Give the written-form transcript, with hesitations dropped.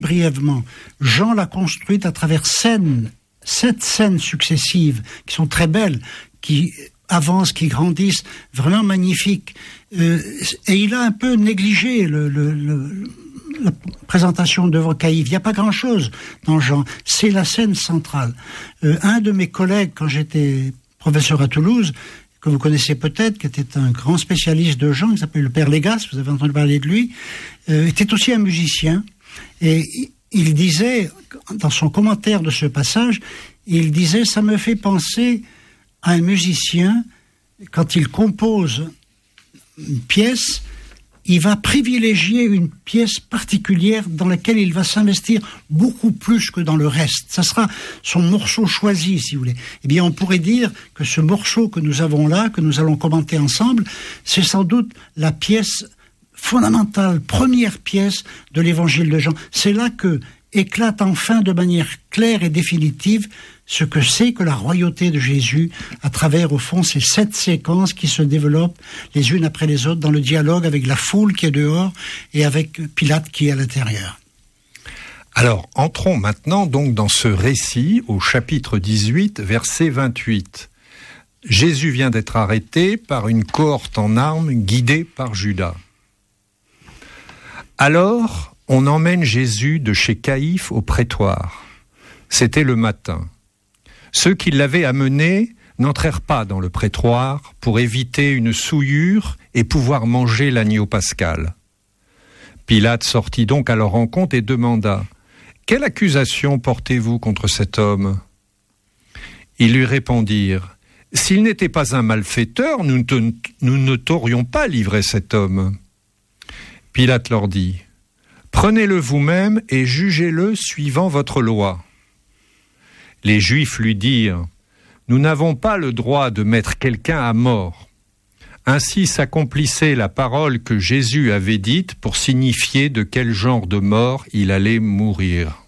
brièvement. Jean l'a construite à travers 7 scènes successives qui sont très belles, qui avancent, qui grandissent, vraiment magnifiques. Et il a un peu négligé la présentation d'œuvres caïves. Il n'y a pas grand-chose dans Jean. C'est la scène centrale. Un de mes collègues, quand j'étais professeur à Toulouse, que vous connaissez peut-être, qui était un grand spécialiste de Jean, qui s'appelle le Père Légas, vous avez entendu parler de lui, était aussi un musicien. Et il disait, dans son commentaire de ce passage, il disait « ça me fait penser à un musicien, quand il compose une pièce, il va privilégier une pièce particulière dans laquelle il va s'investir beaucoup plus que dans le reste. Ça sera son morceau choisi, si vous voulez. Eh bien, on pourrait dire que ce morceau que nous avons là, que nous allons commenter ensemble, c'est sans doute la pièce fondamentale, première pièce de l'évangile de Jean. C'est là que éclate enfin de manière claire et définitive ce que c'est que la royauté de Jésus à travers, au fond, ces 7 séquences qui se développent les unes après les autres dans le dialogue avec la foule qui est dehors et avec Pilate qui est à l'intérieur. Alors, entrons maintenant donc dans ce récit au chapitre 18, verset 28. Jésus vient d'être arrêté par une cohorte en armes guidée par Judas. Alors, on emmène Jésus de chez Caïphe au prétoire. C'était le matin. Ceux qui l'avaient amené n'entrèrent pas dans le prétoire pour éviter une souillure et pouvoir manger l'agneau pascal. Pilate sortit donc à leur rencontre et demanda « Quelle accusation portez-vous contre cet homme ?» Ils lui répondirent « S'il n'était pas un malfaiteur, nous ne t'aurions pas livré cet homme. » Pilate leur dit « Prenez-le vous-même et jugez-le suivant votre loi. » Les Juifs lui dirent « Nous n'avons pas le droit de mettre quelqu'un à mort. » Ainsi s'accomplissait la parole que Jésus avait dite pour signifier de quel genre de mort il allait mourir.